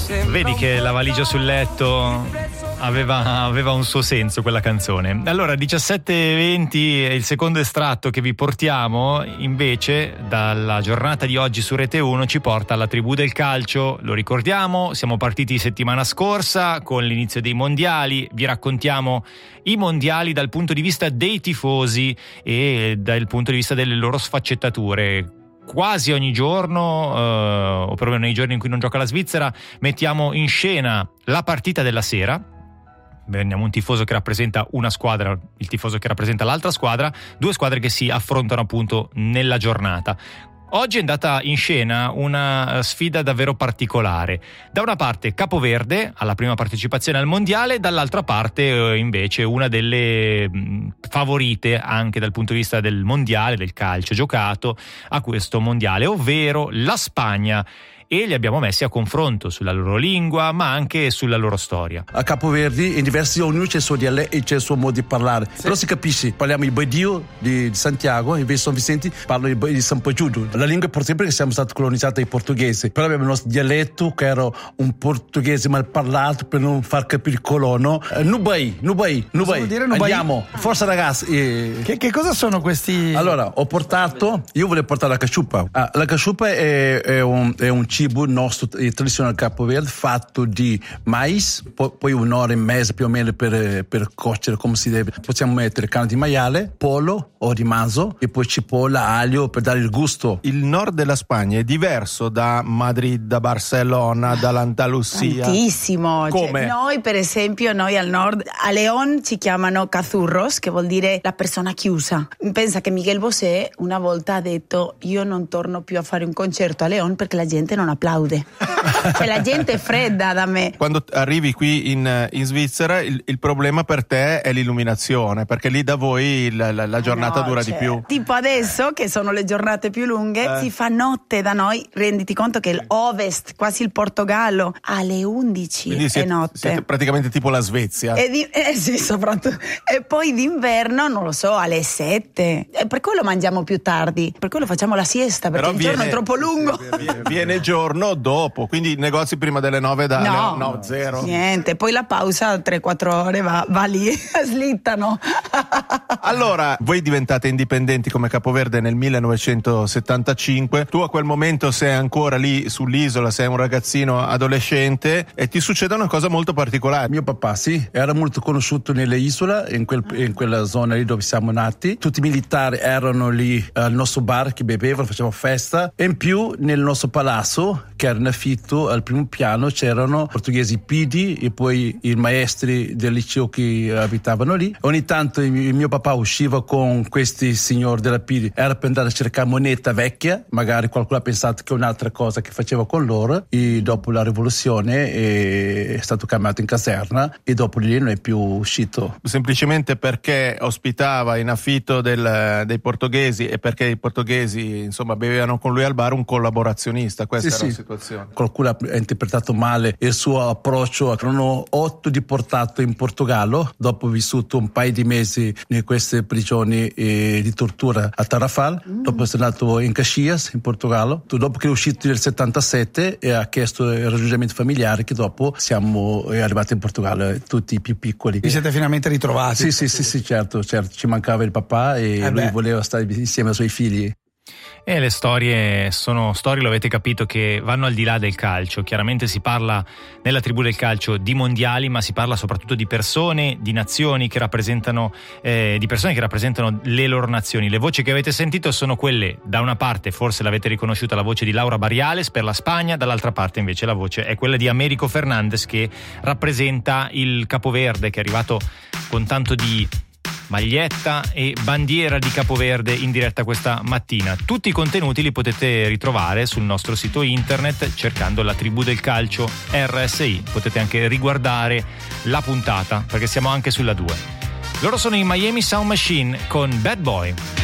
Vedi che la valigia sul letto aveva un suo senso, quella canzone. Allora, 17:20 è il secondo estratto che vi portiamo, invece dalla giornata di oggi su Rete 1 ci porta alla tribù del calcio. Lo ricordiamo, siamo partiti settimana scorsa con l'inizio dei mondiali, vi raccontiamo i mondiali dal punto di vista dei tifosi e dal punto di vista delle loro sfaccettature. Quasi ogni giorno, o perlomeno nei giorni in cui non gioca la Svizzera, mettiamo in scena la partita della sera. Abbiamo un tifoso che rappresenta una squadra, il tifoso che rappresenta l'altra squadra, due squadre che si affrontano appunto nella giornata. Oggi è andata in scena una sfida davvero particolare. Da una parte Capoverde alla prima partecipazione al mondiale, dall'altra parte invece una delle favorite anche dal punto di vista del mondiale, del calcio giocato a questo mondiale, ovvero la Spagna. E li abbiamo messi a confronto sulla loro lingua, ma anche sulla loro storia. A Capoverde, in diversi ognuno c'è il suo dialetto e c'è il suo modo di parlare. Sì. Però si capisce, parliamo di Badio di Santiago, invece San Vicente parlo di San Pagiudo. La lingua, per esempio, che siamo stati colonizzati dai portoghesi, però abbiamo il nostro dialetto che era un portoghese mal parlato per non far capire il colono. Nubai. Andiamo, forza ragazzi. Che cosa sono questi? Allora, io volevo portare la casciupa. La casciupa è un cibo nostro tradizionale Capoverde fatto di mais, poi un'ora e mezza più o meno per cuocere come si deve. Possiamo mettere carne di maiale, pollo o di manzo e poi cipolla, aglio per dare il gusto. Il nord della Spagna è diverso da Madrid, da Barcellona, dall'Andalusia. Tantissimo. Come? Cioè, noi per esempio, al nord, a León ci chiamano cazurros, che vuol dire la persona chiusa. Pensa che Miguel Bosé una volta ha detto: io non torno più a fare un concerto a León perché la gente non applaude. Cioè la gente è fredda da me. Quando arrivi qui in Svizzera il problema per te è l'illuminazione, perché lì da voi la giornata dura di più. Tipo adesso che sono le giornate più lunghe, si fa notte da noi. Renditi conto che l'Ovest, quasi il Portogallo, alle 11 quindi è notte. Siete praticamente tipo la Svezia. Sì, soprattutto. E poi d'inverno, non lo so, alle 7. E per quello mangiamo più tardi, per quello facciamo la siesta, perché il giorno è troppo lungo. Viene giorno dopo, quindi negozi prima delle 9 no, zero. Niente, poi la pausa 3-4 ore va lì, slittano. Allora, voi diventate indipendenti come Capoverde nel 1975. Tu a quel momento sei ancora lì sull'isola, sei un ragazzino adolescente e ti succede una cosa molto particolare. Mio papà, sì, era molto conosciuto nelle isole, in quella zona lì dove siamo nati. Tutti i militari erano lì al nostro bar che bevevano, facevano festa. E in più nel nostro palazzo, che era in affitto, al primo piano c'erano portoghesi pidi e poi i maestri del liceo che abitavano lì. Ogni tanto il mio papà usciva con questi signori della pidi, era per andare a cercare moneta vecchia, magari qualcuno ha pensato che è un'altra cosa che faceva con loro, e dopo la rivoluzione è stato chiamato in caserna e dopo lì non è più uscito. Semplicemente perché ospitava in affitto dei portoghesi e perché i portoghesi insomma bevevano con lui al bar, un collaborazionista. Questa era la situazione. Qualcuno ha interpretato male il suo approccio. Erano 8 deportati in Portogallo dopo vissuto un paio di mesi in queste prigioni di tortura a Tarrafal. Dopo è andato in Caxias in Portogallo. Dopo che è uscito nel 77 e ha chiesto il raggiungimento familiare, che dopo siamo arrivati in Portogallo tutti più piccoli. Vi siete finalmente ritrovati? Sì, certo, ci mancava il papà e lui voleva stare insieme ai suoi figli. E le storie sono storie, lo avete capito, che vanno al di là del calcio. Chiaramente si parla nella tribù del calcio di mondiali, ma si parla soprattutto di persone, di nazioni che rappresentano, di persone che rappresentano le loro nazioni. Le voci che avete sentito sono quelle, da una parte forse l'avete riconosciuta, la voce di Laura Barriales per la Spagna, dall'altra parte invece la voce è quella di Américo Fernández, che rappresenta il Capoverde, che è arrivato con tanto di maglietta e bandiera di Capoverde in diretta questa mattina. Tutti i contenuti li potete ritrovare sul nostro sito internet cercando la tribù del calcio RSI. Potete anche riguardare la puntata perché siamo anche sulla 2. Loro sono i Miami Sound Machine con Bad Boy.